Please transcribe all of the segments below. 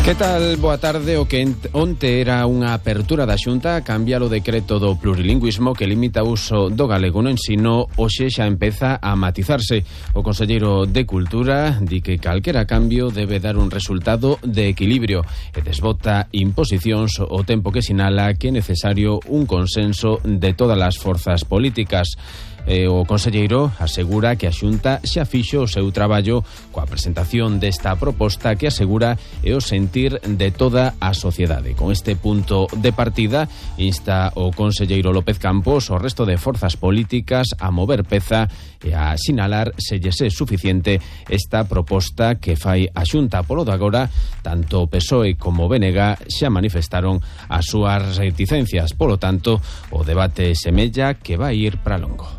Que tal? Boa tarde. O que onte era unha apertura da Xunta a cambiar o decreto do plurilingüismo que limita o uso do galego no ensino, hoxe xa empeza a matizarse. O conselleiro de Cultura di que calquera cambio debe dar un resultado de equilibrio e desbota imposicións o tempo que sinala que é necesario un consenso de todas as forzas políticas. O conselleiro asegura que a Xunta xa fixo o seu traballo coa presentación desta proposta que asegura é o sentir de toda a sociedade. Con este punto de partida insta o conselleiro López Campos o resto de forzas políticas a mover peza e a sinalar se lles é suficiente esta proposta que fai a Xunta. Polo de agora, tanto PSOE como BNG xa manifestaron as súas reticencias. Polo tanto, o debate semella que vai ir para longo.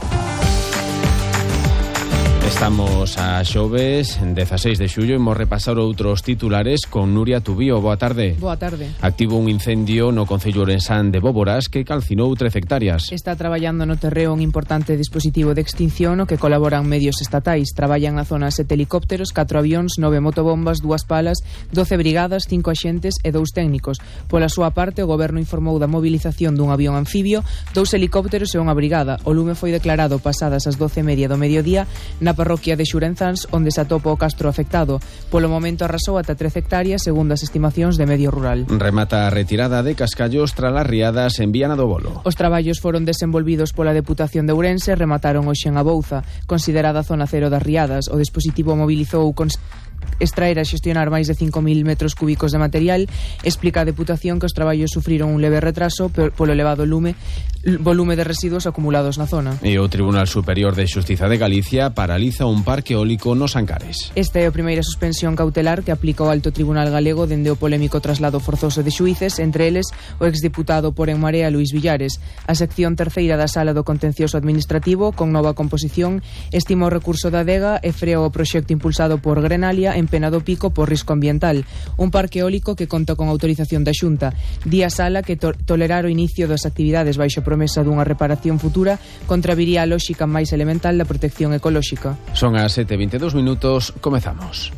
Estamos a xoves, 16 de xullo, e imos repasar outros titulares con Nuria Tubío. Boa tarde. Boa tarde. Activo un incendio no concello ourensán de Bóboras que calcinou 13 hectáreas. Está traballando no terreo un importante dispositivo de extinción no que colaboran medios estatais. Traballan na zona 7 helicópteros, 4 avións, 9 motobombas, 2 palas, 12 brigadas, 5 axentes e 2 técnicos. Pola súa parte, o goberno informou da movilización dun avión anfibio, 2 helicópteros e unha brigada. O lume foi declarado pasadas as 12:30 do mediodía na parroquia de Xurenzáns, onde se atopa o castro afectado. Polo momento arrasou ata 13 hectáreas, segundo as estimacións de Medio Rural. Remata a retirada de cascallos tras as riadas en Viana do Bolo. Os traballos foron desenvolvidos pola Deputación de Ourense, remataron hoxe en Abouza, considerada zona cero das riadas. O dispositivo mobilizou extraer e xestionar máis de 5.000 metros cúbicos de material. Explica a Deputación que os traballos sufriron un leve retraso polo elevado volume de residuos acumulados na zona. E o Tribunal Superior de Xustiza de Galicia paraliza un parque eólico nos Ancares. Esta é a primeira suspensión cautelar que aplica o Alto Tribunal Galego dende o polémico traslado forzoso de xuíces, entre eles o exdiputado por En Marea Luís Villares. A sección terceira da Sala do Contencioso Administrativo, con nova composición, estima o recurso da adega e frea o proxecto impulsado por Grenalia en Pena do Pico por risco ambiental. Un parque eólico que conta con autorización da Xunta. Di a Sala que tolerar o inicio das actividades baixo promesa dunha reparación futura contraviría a lóxica máis elemental da protección ecolóxica. Son as 7:22 minutos, comezamos.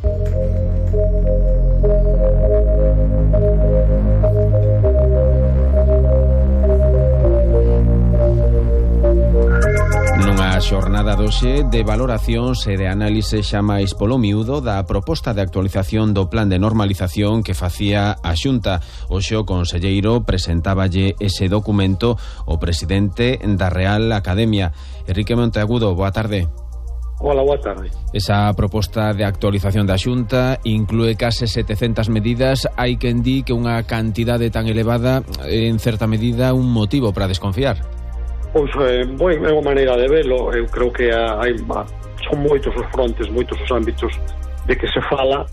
Nunha xornada doxe de valoracións e de análise xa máis polo miúdo da proposta de actualización do plan de normalización que facía a Xunta. Hoxe o conselleiro presentáballe ese documento o presidente da Real Academia. Enrique Monteagudo, boa tarde. Hola, boa tarde. Esa proposta de actualización da Xunta inclúe case 700 medidas. Hai quen di que unha cantidade tan elevada en certa medida un motivo para desconfiar. Pois, é unha maneira de velo. Eu creo que son moitos os frontes, moitos os ámbitos de que se fala,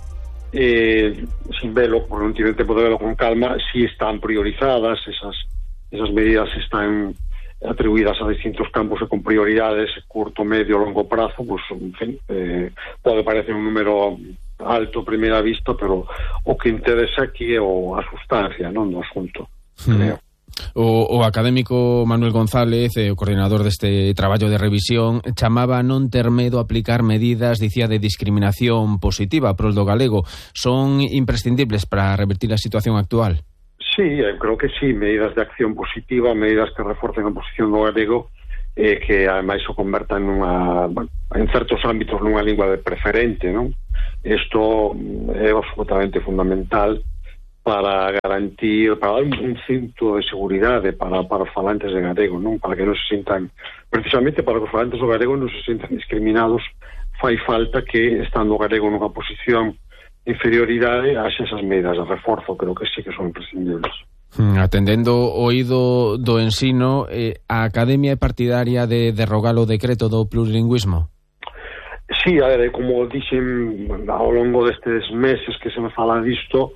sin velo, porque non tiven tempo de velo con calma, si están priorizadas, esas medidas están atribuídas a distintos campos e con prioridades curto, medio, longo prazo. Pois, en fin, pode parecer un número alto a primeira vista, pero o que interesa aquí é a sustancia, non, do asunto, creo. O académico Manuel González, o coordinador deste traballo de revisión, chamaba a non ter medo a aplicar medidas, dicía, de discriminación positiva pro do galego. Son imprescindibles para revertir a situación actual? Sí, eu creo que sí, medidas de acción positiva, medidas que reforcen a posición do galego, que ademais o convertan en certos ámbitos nunha lingua de preferente, non? Isto é absolutamente fundamental para garantir, para dar un cinto de seguridade para os falantes de galego, non? Para que non se sintan, precisamente para que os falantes do galego non se sintan discriminados, fai falta que, estando o galego nunha posición de inferioridade, haxe esas medidas de reforzo. Creo que sí que son imprescindibles. Atendendo o oído do ensino, a Academia é partidaria de derrogar o decreto do plurilingüismo? Sí, a ver, como dixen ao longo destes meses que se me fala disto,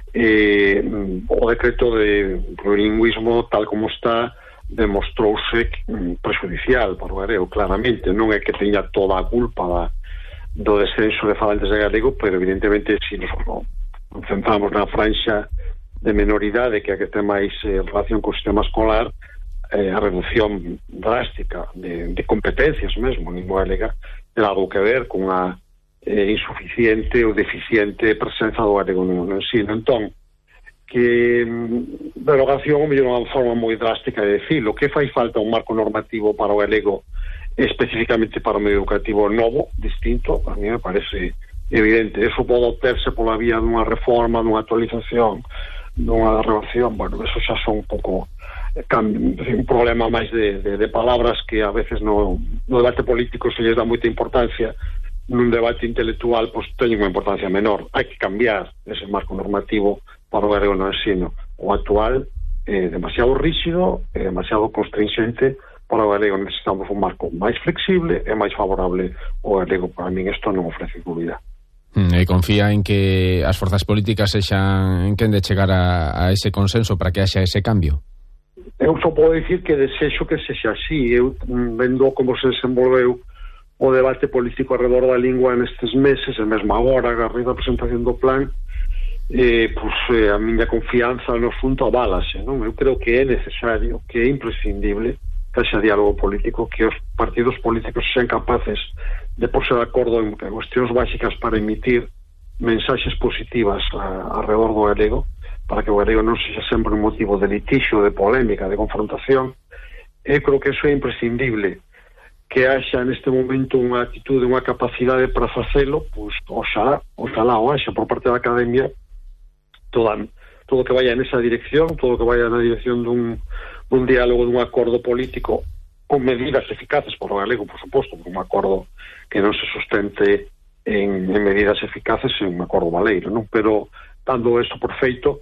o decreto de plurilingüismo tal como está demostrouse prejudicial para o galego, claramente. Non é que teña toda a culpa do descenso de falantes de galego, pero evidentemente se nos concentramos na franxa de menoridade, que é a que ten máis relación co sistema escolar, a reducción drástica de competencias mesmo en lingua galega ten algo que ver con a insuficiente ou deficiente presenza do galego no ensino. Entón, que derogación é unha forma moi drástica de decirlo, que fai falta un marco normativo para o galego, especificamente para o medio educativo novo, distinto, a mí me parece evidente. Eso pode obterse pola vía dunha reforma, dunha actualización, dunha renovación. Bueno, eso xa son un pouco un problema máis de palabras que a veces no debate político se lles dá moita importancia. Nun debate intelectual pois teñen unha importancia menor. Hai que cambiar ese marco normativo para o galego no ensino. O actual é demasiado rígido, é demasiado constringente para o galego. Necesitamos un marco máis flexible e máis favorable ao galego. Para min isto non ofrece dúbida. E confía en que as forzas políticas sexan en quen de chegar a ese consenso para que haxa ese cambio? Eu só podo dicir que desexo que sexa así. Eu, vendo como se desenvolveu o debate político alrededor da lingua nestes meses, e mesmo agora, a raíz da presentación do plan, a miña confianza no asunto aválase, non? Eu creo que é necesario, que é imprescindible que haxa diálogo político, que os partidos políticos sean capaces de porse de acordo en cuestións básicas para emitir mensaxes positivas alrededor do galego, para que o galego non sexa sempre un motivo de litixio, de polémica, de confrontación. Eu creo que eso é imprescindible. Que haxa neste momento unha actitude, unha capacidade para facelo, pois oxalá o haxa por parte da academia, todo que vaya nesa dirección, todo que vaya na dirección dun diálogo, dun acordo político con medidas eficaces por o galego, por suposto, un acordo que non se sustente en medidas eficaces, en un acordo valeiro, non? Pero dando isto por feito,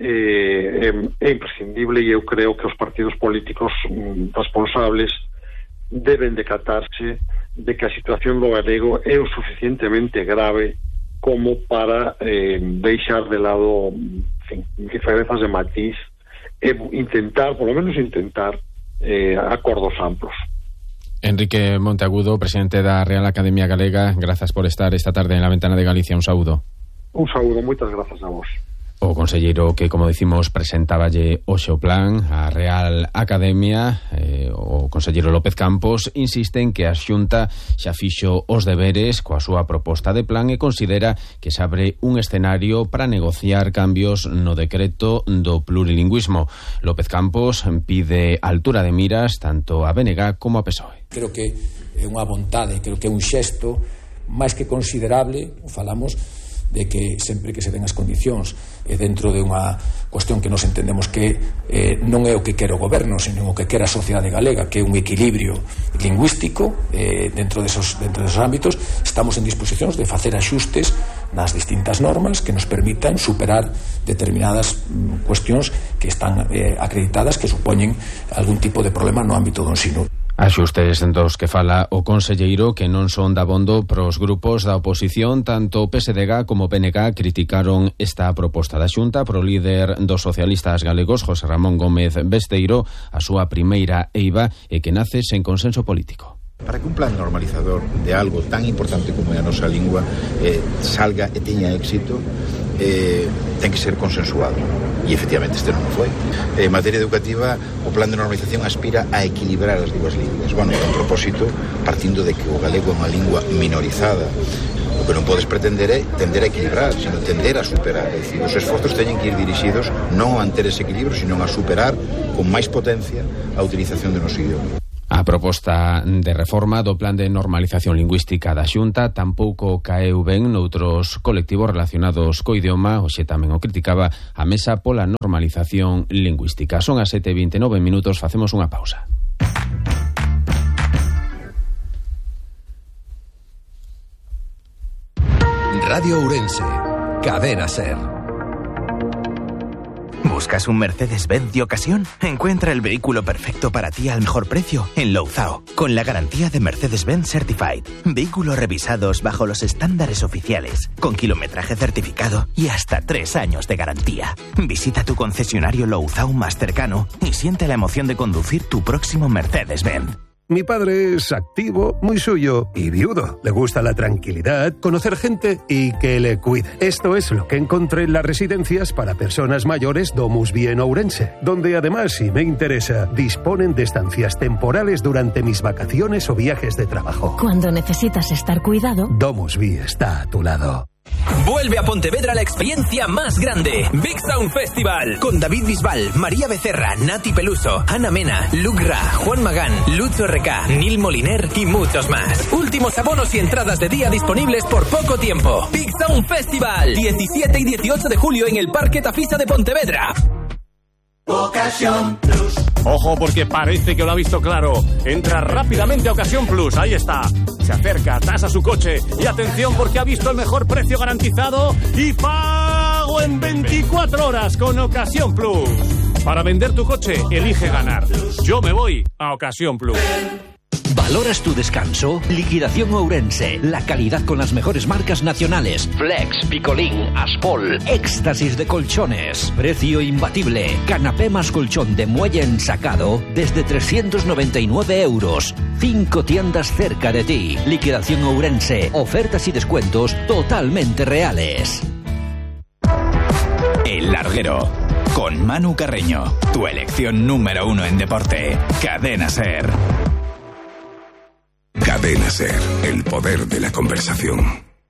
é imprescindible, e eu creo que os partidos políticos responsables deben decatarse de que a situación do galego é o suficientemente grave como para deixar de lado diferenzas de matiz e intentar, polo menos intentar, acordos amplos. Enrique Monteagudo, presidente da Real Academia Galega, grazas por estar esta tarde en La Ventana de Galicia. Un saúdo. Un saúdo, moitas grazas a vos. O conselleiro que, como dicimos, presentáballe hoxe o plan a Real Academia, o conselleiro López Campos, insiste en que a Xunta xa fixo os deberes coa súa proposta de plan e considera que se abre un escenario para negociar cambios no decreto do plurilingüismo. López Campos pide altura de miras tanto a BNG como a PSOE. Creo que é unha vontade, creo que é un xesto máis que considerable, falamos de que sempre que se den as condicións dentro de unha cuestión que nos entendemos que non é o que quere o goberno, sino o que quere a sociedade galega, que é un equilibrio lingüístico dentro desos ámbitos, estamos en disposicións de facer axustes nas distintas normas que nos permitan superar determinadas cuestións que están acreditadas que supoñen algún tipo de problema no ámbito do ensino. Axustes dos que fala o conselleiro que non son dabondo pros grupos da oposición. Tanto PSDG como PNG criticaron esta proposta da Xunta. Pro líder dos socialistas galegos, José Ramón Gómez Besteiro, a súa primeira eiva e que nace sen consenso político. Para que un plan normalizador de algo tan importante como é a nosa lingua salga e teña éxito, ten que ser consensuado, e efectivamente este non foi. En materia educativa, o plan de normalización aspira a equilibrar as dúas linguas. Bueno, con propósito, partindo de que o galego é unha lingua minorizada. O que non podes pretender é tender a equilibrar, sino tender a superar. É dicir, os esforzos teñen que ir dirixidos non a manter ese equilibrio, sino a superar con máis potencia a utilización do noso idioma. A proposta de reforma do plan de normalización lingüística da Xunta tampouco caeu ben noutros colectivos relacionados co idioma. Hoxe tamén o criticaba a Mesa pola Normalización Lingüística. Son as 7:29 minutos, facemos unha pausa. Radio Ourense, Cadena Ser. ¿Buscas un Mercedes-Benz de ocasión? Encuentra el vehículo perfecto para ti al mejor precio en Louzao, con la garantía de Mercedes-Benz Certified. Vehículos revisados bajo los estándares oficiales, con kilometraje certificado y hasta 3 años de garantía. Visita tu concesionario Louzao más cercano y siente la emoción de conducir tu próximo Mercedes-Benz. Mi padre es activo, muy suyo y viudo. Le gusta la tranquilidad, conocer gente y que le cuide. Esto es lo que encontré en las residencias para personas mayores Domus Vie en Ourense, donde además, si me interesa, disponen de estancias temporales durante mis vacaciones o viajes de trabajo. Cuando necesitas estar cuidado, Domus Vie está a tu lado. Vuelve a Pontevedra la experiencia más grande, Big Sound Festival, con David Bisbal, María Becerra, Nati Peluso, Ana Mena, Luc Ra, Juan Magán, Lucho RK, Nil Moliner y muchos más. Últimos abonos y entradas de día disponibles por poco tiempo. Big Sound Festival, 17 y 18 de julio en el Parque Tafisa de Pontevedra. Ocasión Plus. Ojo, porque parece que lo ha visto claro. Entra rápidamente a Ocasión Plus, ahí está. Se acerca, tasa su coche y atención porque ha visto el mejor precio garantizado y pago en 24 horas con Ocasión Plus. Para vender tu coche, elige ganar. Yo me voy a Ocasión Plus. ¿Valoras tu descanso? Liquidación Ourense. La calidad con las mejores marcas nacionales. Flex, Picolín, Aspol. Éxtasis de colchones. Precio imbatible. Canapé más colchón de muelle ensacado desde 399 euros. 5 tiendas cerca de ti. Liquidación Ourense. Ofertas y descuentos totalmente reales. El Larguero. Con Manu Carreño. Tu elección número 1 en deporte. Cadena SER. Cadena SER, el poder de la conversación.